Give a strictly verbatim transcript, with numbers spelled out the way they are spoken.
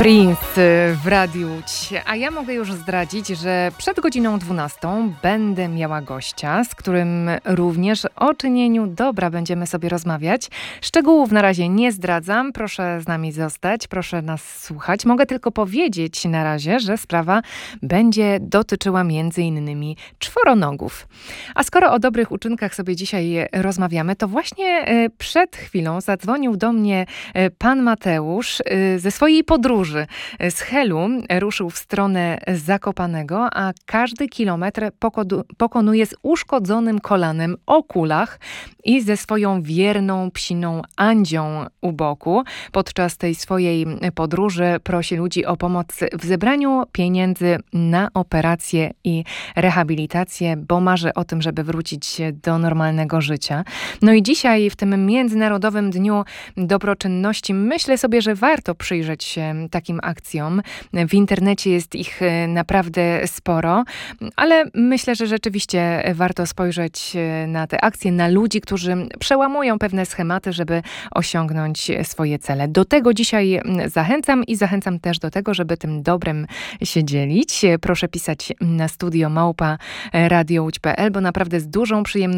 Prince w Radiu Łódź. A ja mogę już zdradzić, że przed godziną dwunastą będę miała gościa, z którym również o czynieniu dobra będziemy sobie rozmawiać. Szczegółów na razie nie zdradzam. Proszę z nami zostać, proszę nas słuchać. Mogę tylko powiedzieć na razie, że sprawa będzie dotyczyła między innymi czworonogów. A skoro o dobrych uczynkach sobie dzisiaj rozmawiamy, to właśnie przed chwilą zadzwonił do mnie pan Mateusz ze swojej podróży. Z Helu ruszył w stronę Zakopanego, a każdy kilometr pokodu, pokonuje z uszkodzonym kolanem o kulach i ze swoją wierną psiną Andzią u boku. Podczas tej swojej podróży prosi ludzi o pomoc w zebraniu pieniędzy na operację i rehabilitację, bo marzy o tym, żeby wrócić do normalnego życia. No i dzisiaj w tym Międzynarodowym Dniu Dobroczynności myślę sobie, że warto przyjrzeć się takim akcjom. W internecie jest ich naprawdę sporo, ale myślę, że rzeczywiście warto spojrzeć na te akcje, na ludzi, którzy przełamują pewne schematy, żeby osiągnąć swoje cele. Do tego dzisiaj zachęcam i zachęcam też do tego, żeby tym dobrem się dzielić. Proszę pisać na studio małpa radio łódź kropka pe el, bo naprawdę z dużą przyjemnością